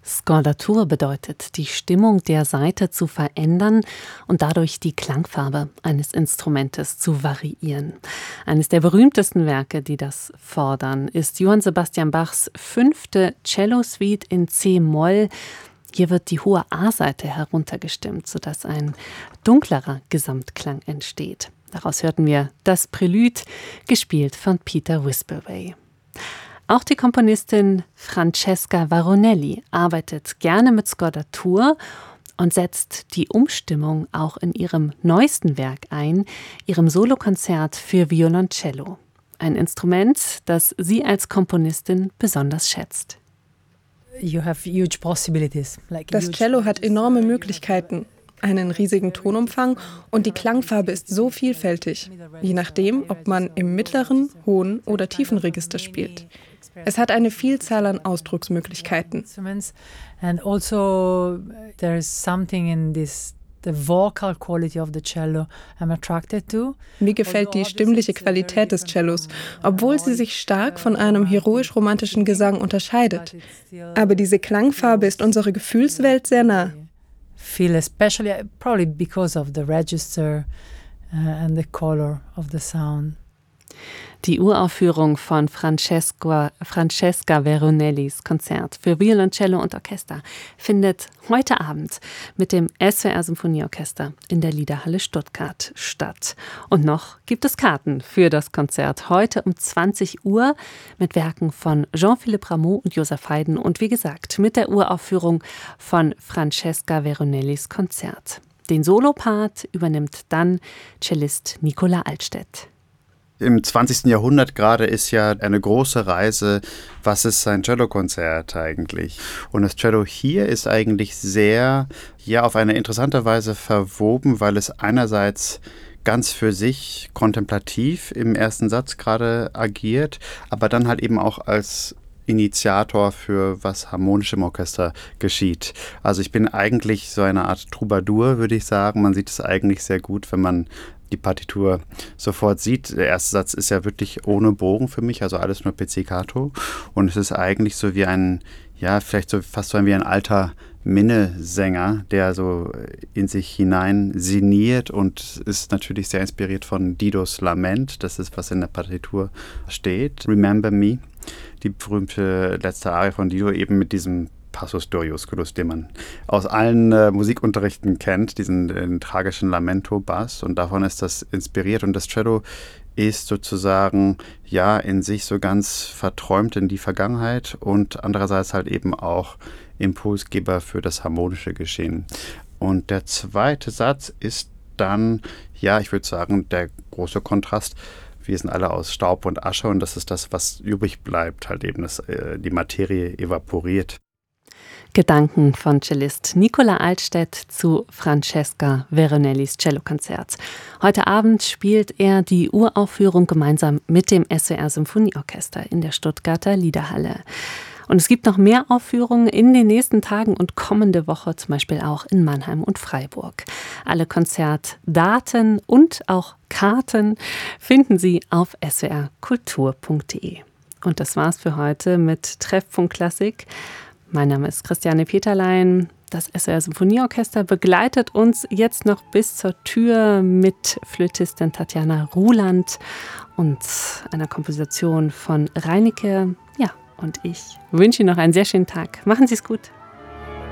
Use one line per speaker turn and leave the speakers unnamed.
Scordatur bedeutet, die Stimmung der Saite zu verändern und dadurch die Klangfarbe eines Instrumentes zu variieren. Eines der berühmtesten Werke, die das fordern, ist Johann Sebastian Bachs 5. Cello-Suite in C-Moll. Hier wird die hohe A-Saite heruntergestimmt, sodass ein dunklerer Gesamtklang entsteht. Daraus hörten wir das Prälude, gespielt von Peter Whisperway. Auch die Komponistin Francesca Varonelli arbeitet gerne mit Scordatur und setzt die Umstimmung auch in ihrem neuesten Werk ein, ihrem Solokonzert für Violoncello. Ein Instrument, das sie als Komponistin besonders schätzt.
Das Cello hat enorme Möglichkeiten, einen riesigen Tonumfang und die Klangfarbe ist so vielfältig, je nachdem, ob man im mittleren, hohen oder tiefen Register spielt. Es hat eine Vielzahl an Ausdrucksmöglichkeiten.
And also there is something in the vocal quality of the cello I'm attracted to.
Mir gefällt die stimmliche Qualität des Cellos, obwohl sie sich stark von einem heroisch-romantischen Gesang unterscheidet. Aber diese Klangfarbe ist unserer Gefühlswelt sehr nah.
Feel especially probably because of the register and the color of the sound.
Die Uraufführung von Francesca Varonellis Konzert für Violoncello und Orchester findet heute Abend mit dem SWR Symphonieorchester in der Liederhalle Stuttgart statt. Und noch gibt es Karten für das Konzert heute um 20 Uhr mit Werken von Jean-Philippe Rameau und Joseph Haydn und wie gesagt mit der Uraufführung von Francesca Varonellis Konzert. Den Solopart übernimmt dann Cellist Nicola Altstedt.
Im 20. Jahrhundert gerade ist ja eine große Reise, was ist ein Cellokonzert eigentlich? Und das Cello hier ist eigentlich sehr, auf eine interessante Weise verwoben, weil es einerseits ganz für sich kontemplativ im ersten Satz gerade agiert, aber dann halt eben auch als Initiator für was harmonisch im Orchester geschieht. Also ich bin eigentlich so eine Art Troubadour, würde ich sagen. Man sieht es eigentlich sehr gut, wenn man die Partitur sofort sieht. Der erste Satz ist ja wirklich ohne Bogen für mich, also alles nur pizzicato. Und es ist eigentlich so wie vielleicht so fast so wie ein alter Minnesänger, der so in sich hinein sinniert und ist natürlich sehr inspiriert von Didos Lament. Das ist, was in der Partitur steht. Remember Me, die berühmte letzte Arie von Dido, eben mit diesem Passus Doriusculus, den man aus allen Musikunterrichten kennt, diesen tragischen Lamento-Bass, und davon ist das inspiriert. Und das Cello ist sozusagen in sich so ganz verträumt in die Vergangenheit und andererseits halt eben auch Impulsgeber für das harmonische Geschehen. Und der zweite Satz ist dann, ich würde sagen, der große Kontrast. Wir sind alle aus Staub und Asche und das ist das, was übrig bleibt, halt eben, dass die Materie evaporiert.
Gedanken von Cellist Nicola Altstedt zu Francesca Varonellis Cellokonzert. Heute Abend spielt er die Uraufführung gemeinsam mit dem SWR Symphonieorchester in der Stuttgarter Liederhalle. Und es gibt noch mehr Aufführungen in den nächsten Tagen und kommende Woche, zum Beispiel auch in Mannheim und Freiburg. Alle Konzertdaten und auch Karten finden Sie auf swrkultur.de. Und das war's für heute mit Treffpunkt Klassik. Mein Name ist Christiane Peterlein. Das SWR Symphonieorchester begleitet uns jetzt noch bis zur Tür mit Flötistin Tatjana Ruland und einer Komposition von Reinicke. Und ich wünsche Ihnen noch einen sehr schönen Tag. Machen Sie es gut.